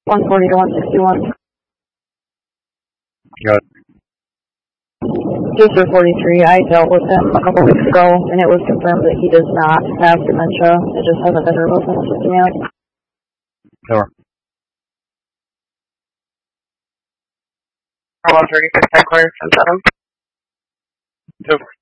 140 to 161. Got it. User 43, I dealt with him a couple weeks ago, and it was confirmed that he does not have dementia. It just hasn't been removed from the system yet. Over. 136, 10 clear, 10-7. Over.